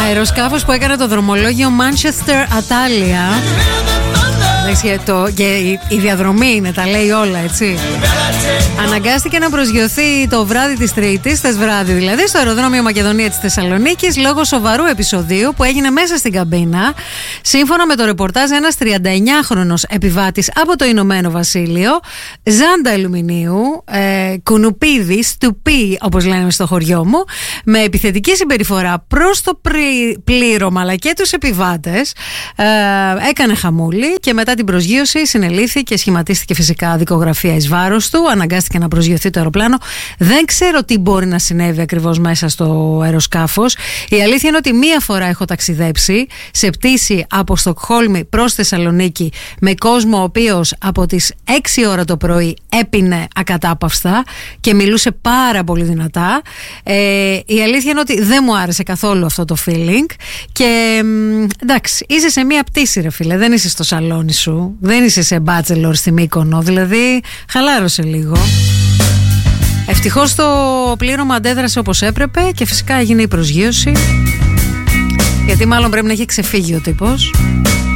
αεροσκάφος που έκανε το δρομολόγιο Manchester-Atalia. Και η διαδρομή είναι, τα λέει όλα, έτσι. Αναγκάστηκε να προσγειωθεί το βράδυ της Τρίτης, χθες βράδυ δηλαδή, στο αεροδρόμιο Μακεδονία της Θεσσαλονίκης λόγω σοβαρού επεισοδίου που έγινε μέσα στην καμπίνα. Σύμφωνα με το ρεπορτάζ, ένας 39χρονος επιβάτης από το Ηνωμένο Βασίλειο, Ζάντα Αλουμινίου, κουνουπίδη, στουπί όπως λένε στο χωριό μου, με επιθετική συμπεριφορά προς το πλήρωμα αλλά και τους επιβάτες, έκανε χαμούλη και μετά την προσγείωση συνελήφθη και σχηματίστηκε φυσικά δικογραφία εις βάρος του. Αναγκάστηκε να προσγειωθεί το αεροπλάνο. Δεν ξέρω τι μπορεί να συνέβη ακριβώς μέσα στο αεροσκάφος. Η αλήθεια είναι ότι μία φορά έχω ταξιδέψει σε πτήση από Στοκχόλμη προς Θεσσαλονίκη με κόσμο ο οποίος από τις 6 ώρα το πρωί έπινε ακατάπαυστα και μιλούσε πάρα πολύ δυνατά. Η αλήθεια είναι ότι δεν μου άρεσε καθόλου αυτό το feeling. Και εντάξει, είσαι σε μία πτήση, ρε φίλε, δεν είσαι στο σαλόνι σου. Δεν είσαι σε bachelor στη Μύκονο, δηλαδή χαλάρωσε λίγο. Ευτυχώς το πλήρωμα αντέδρασε όπως έπρεπε και φυσικά έγινε η προσγείωση, γιατί μάλλον πρέπει να έχει ξεφύγει ο τύπος.